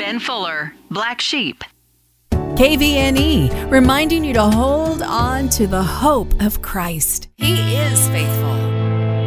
Ken Fuller, Black Sheep. KVNE, reminding you to hold on to the hope of Christ. He is faithful.